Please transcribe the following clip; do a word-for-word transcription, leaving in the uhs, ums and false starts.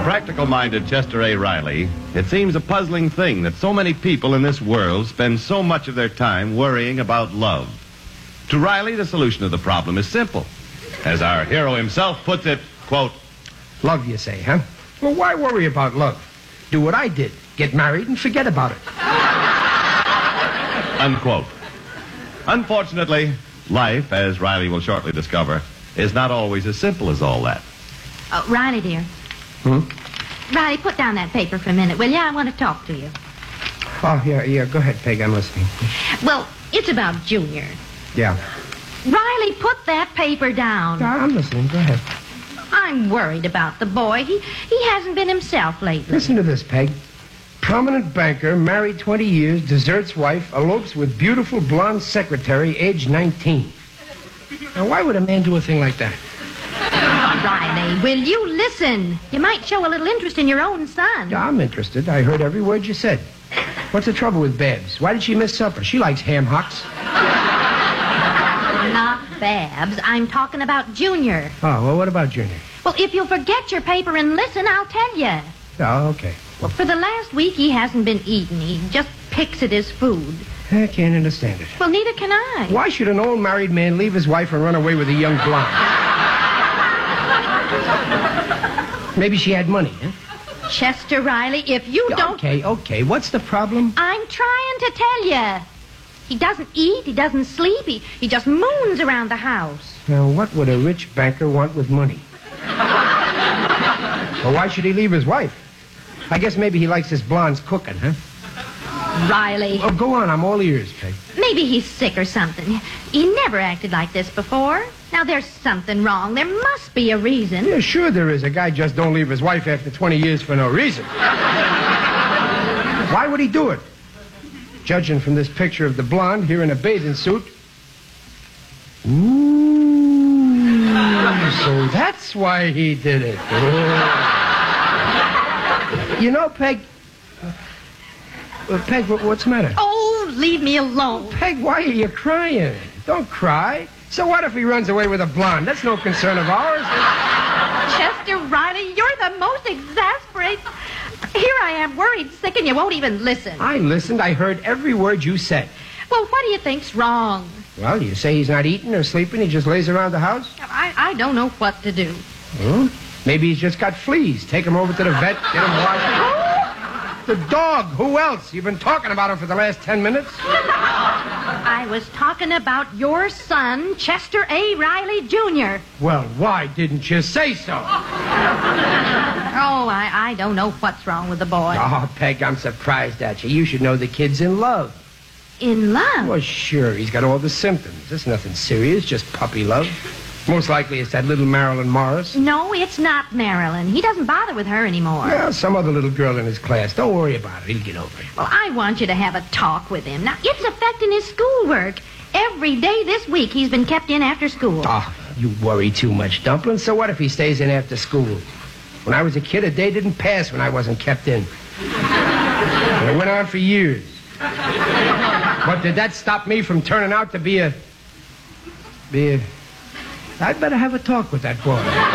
practical-minded Chester A. Riley, it seems a puzzling thing that so many people in this world spend so much of their time worrying about love. To Riley, the solution to the problem is simple. As our hero himself puts it, quote, love, you say, huh? Well, why worry about love? Do what I did. Get married and forget about it. Unquote. Unfortunately, life, as Riley will shortly discover, is not always as simple as all that. Oh, Riley, dear. Hmm? Riley, put down that paper for a minute, will you? I want to talk to you. Oh, yeah, yeah. Go ahead, Peg. I'm listening. Well, it's about Junior. Yeah. Riley, put that paper down. Yeah, I'm listening. Go ahead. I'm worried about the boy. He he hasn't been himself lately. Listen to this, Peg. Prominent banker, married twenty years, deserts wife, elopes with beautiful blonde secretary, age nineteen. Now, why would a man do a thing like that? Riley, will you listen? You might show a little interest in your own son. Yeah, I'm interested. I heard every word you said. What's the trouble with Babs? Why did she miss supper? She likes ham hocks. Not Babs. I'm talking about Junior. Oh, well, what about Junior? Well, if you'll forget your paper and listen, I'll tell you. Oh, okay. Well, for the last week, he hasn't been eating. He just picks at his food. I can't understand it. Well, neither can I. Why should an old married man leave his wife and run away with a young blonde? Maybe she had money, huh? Chester Riley, if you don't... Okay, okay. What's the problem? I'm trying to tell you. He doesn't eat, he doesn't sleep, he, he just moons around the house. Now, what would a rich banker want with money? Well, why should he leave his wife? I guess maybe he likes his blondes cooking, huh? Riley. Oh, go on. I'm all ears, Peg. Maybe he's sick or something. He never acted like this before. Now, there's something wrong. There must be a reason. Yeah, sure there is. A guy just don't leave his wife after twenty years for no reason. Why would he do it? Judging from this picture of the blonde here in a bathing suit. Ooh, so that's why he did it. Oh. You know, Peg... Uh, Peg, what's the matter? Oh, leave me alone. Peg, why are you crying? Don't cry. So what if he runs away with a blonde? That's no concern of ours. Chester Riley, you're the most exasperating... Here I am, worried, sick, and you won't even listen. I listened. I heard every word you said. Well, what do you think's wrong? Well, you say he's not eating or sleeping. He just lays around the house? I, I don't know what to do. Hmm? Maybe he's just got fleas. Take him over to the vet, get him washed. The dog. Who else? You've been talking about him for the last ten minutes. I was talking about your son, Chester A. Riley, Junior Well, why didn't you say so? Oh, I, I don't know what's wrong with the boy. Oh, Peg, I'm surprised at you. You should know the kid's in love. In love? Well, sure. He's got all the symptoms. It's nothing serious, just puppy love. Most likely it's that little Marilyn Morris. No, it's not Marilyn. He doesn't bother with her anymore. Well, some other little girl in his class. Don't worry about it. He'll get over it. Well, I want you to have a talk with him. Now, it's affecting his schoolwork. Every day this week he's been kept in after school. Oh, you worry too much, Dumpling. So what if he stays in after school? When I was a kid, a day didn't pass when I wasn't kept in. And it went on for years. But did that stop me from turning out to be a... be a... I'd better have a talk with that boy.